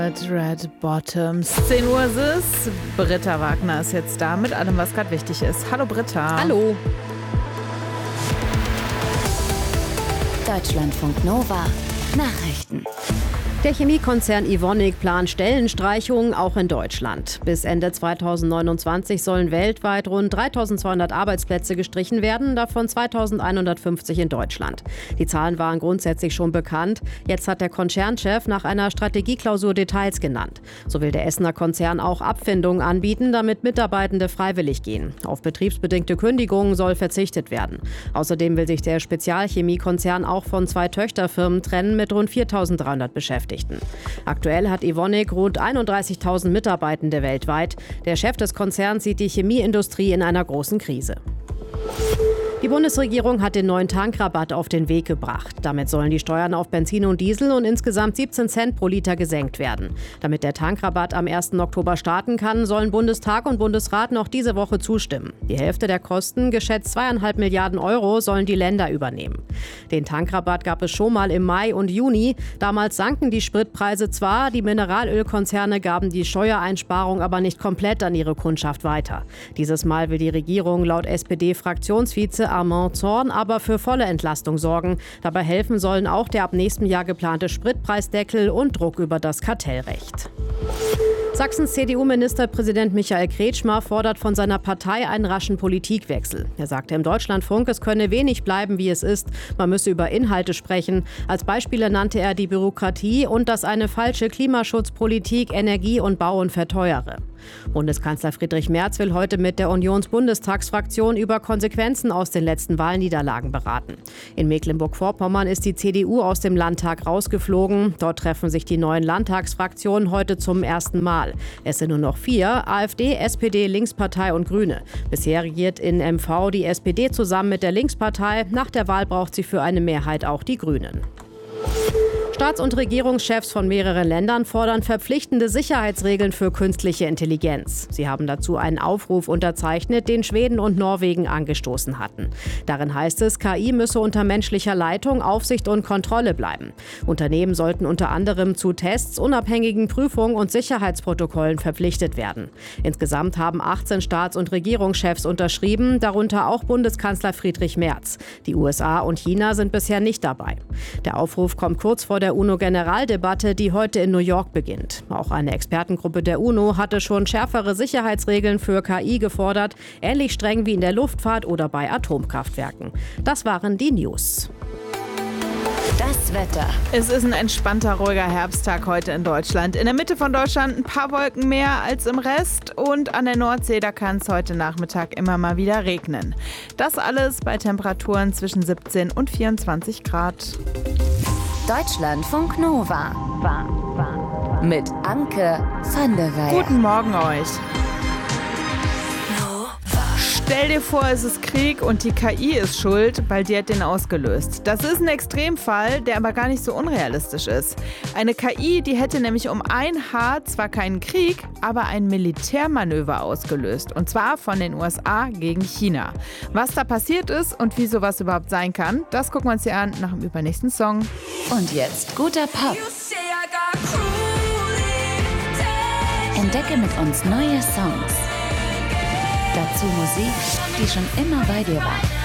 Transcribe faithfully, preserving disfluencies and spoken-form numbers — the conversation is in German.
Red Bottoms. zehn Uhr ist es. Britta Wagner ist jetzt da mit allem, was gerade wichtig ist. Hallo Britta. Hallo. Deutschlandfunk Nova. Nachrichten. Der Chemiekonzern Evonik plant Stellenstreichungen auch in Deutschland. Bis Ende zweitausendneunundzwanzig sollen weltweit rund dreitausendzweihundert Arbeitsplätze gestrichen werden, davon zweitausendeinhundertfünfzig in Deutschland. Die Zahlen waren grundsätzlich schon bekannt. Jetzt hat der Konzernchef nach einer Strategieklausur Details genannt. So will der Essener Konzern auch Abfindungen anbieten, damit Mitarbeitende freiwillig gehen. Auf betriebsbedingte Kündigungen soll verzichtet werden. Außerdem will sich der Spezialchemiekonzern auch von zwei Töchterfirmen trennen mit rund viertausenddreihundert Beschäftigten. Aktuell hat Evonik rund einunddreißigtausend Mitarbeitende weltweit. Der Chef des Konzerns sieht die Chemieindustrie in einer großen Krise. Die Bundesregierung hat den neuen Tankrabatt auf den Weg gebracht. Damit sollen die Steuern auf Benzin und Diesel um insgesamt siebzehn Cent pro Liter gesenkt werden. Damit der Tankrabatt am ersten Oktober starten kann, sollen Bundestag und Bundesrat noch diese Woche zustimmen. Die Hälfte der Kosten, geschätzt zweieinhalb Milliarden Euro, sollen die Länder übernehmen. Den Tankrabatt gab es schon mal im Mai und Juni. Damals sanken die Spritpreise zwar, die Mineralölkonzerne gaben die Steuereinsparung aber nicht komplett an ihre Kundschaft weiter. Dieses Mal will die Regierung laut S P D-Fraktionsvize Armand Zorn aber für volle Entlastung sorgen. Dabei helfen sollen auch der ab nächstem Jahr geplante Spritpreisdeckel und Druck über das Kartellrecht. Sachsens C D U-Ministerpräsident Michael Kretschmer fordert von seiner Partei einen raschen Politikwechsel. Er sagte im Deutschlandfunk, es könne wenig bleiben, wie es ist. Man müsse über Inhalte sprechen. Als Beispiele nannte er die Bürokratie und dass eine falsche Klimaschutzpolitik Energie und Bauen verteuere. Bundeskanzler Friedrich Merz will heute mit der Unionsbundestagsfraktion über Konsequenzen aus den letzten Wahlniederlagen beraten. In Mecklenburg-Vorpommern ist die C D U aus dem Landtag rausgeflogen. Dort treffen sich die neuen Landtagsfraktionen heute zum ersten Mal. Es sind nur noch vier: AfD, S P D, Linkspartei und Grüne. Bisher regiert in M V die S P D zusammen mit der Linkspartei. Nach der Wahl braucht sie für eine Mehrheit auch die Grünen. Staats- und Regierungschefs von mehreren Ländern fordern verpflichtende Sicherheitsregeln für künstliche Intelligenz. Sie haben dazu einen Aufruf unterzeichnet, den Schweden und Norwegen angestoßen hatten. Darin heißt es, K I müsse unter menschlicher Leitung, Aufsicht und Kontrolle bleiben. Unternehmen sollten unter anderem zu Tests, unabhängigen Prüfungen und Sicherheitsprotokollen verpflichtet werden. Insgesamt haben achtzehn Staats- und Regierungschefs unterschrieben, darunter auch Bundeskanzler Friedrich Merz. Die U S A und China sind bisher nicht dabei. Der Aufruf kommt kurz vor der U N O-Generaldebatte, die heute in New York beginnt. Auch eine Expertengruppe der U N O hatte schon schärfere Sicherheitsregeln für K I gefordert, ähnlich streng wie in der Luftfahrt oder bei Atomkraftwerken. Das waren die News. Das Wetter. Es ist ein entspannter, ruhiger Herbsttag heute in Deutschland. In der Mitte von Deutschland ein paar Wolken mehr als im Rest. Und an der Nordsee, da kann es heute Nachmittag immer mal wieder regnen. Das alles bei Temperaturen zwischen siebzehn und vierundzwanzig Grad. Deutschlandfunk Nova. Mit Anke van der Weyer. Guten Morgen euch. Stell dir vor, es ist Krieg und die K I ist schuld, weil die hat den ausgelöst. Das ist ein Extremfall, der aber gar nicht so unrealistisch ist. Eine K I, die hätte nämlich um ein Haar zwar keinen Krieg, aber ein Militärmanöver ausgelöst. Und zwar von den U S A gegen China. Was da passiert ist und wie sowas überhaupt sein kann, das gucken wir uns hier an nach dem übernächsten Song. Und jetzt guter Pop. Entdecke mit uns neue Songs. Dazu Musik, die schon immer bei dir war.